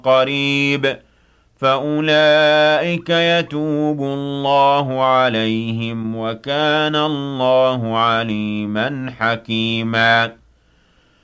قريب فأولئك يتوب الله عليهم وكان الله عليما حكيما